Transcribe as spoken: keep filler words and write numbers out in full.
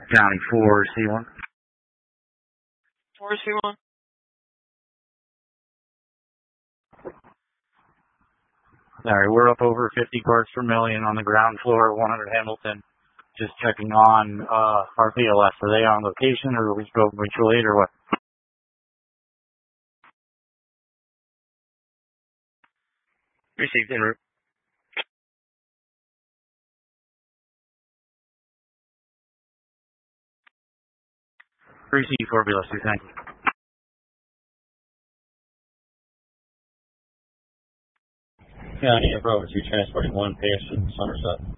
County four C one. four C one. Sorry, we're up over fifty parts per million on the ground floor at one hundred Hamilton. Just checking on uh, our P L S. Are they on location or are we spoke mutual aid or what? Received en route. three C four B L S two, thank you. County Bravo two transporting one patient, Somerset.